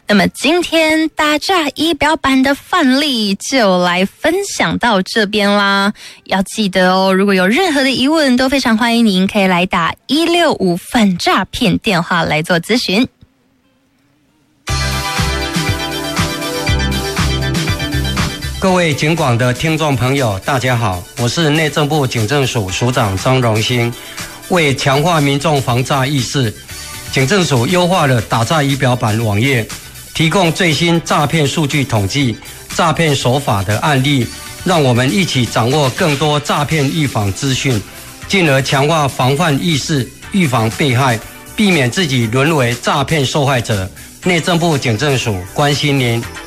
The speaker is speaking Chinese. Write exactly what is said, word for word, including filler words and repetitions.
那么今天打诈仪表板的范例就来分享到这边啦。要记得哦，如果有任何的疑问，都非常欢迎您可以来打一六五反诈骗电话来做咨询。 各位警广的听众朋友，大家好，我是内政部警政署署长张荣兴。为强化民众防诈意识，警政署优化了打诈仪表板网页，提供最新诈骗数据统计、诈骗手法的案例，让我们一起掌握更多诈骗预防资讯，进而强化防范意识，预防被害，避免自己沦为诈骗受害者。内政部警政署关心您。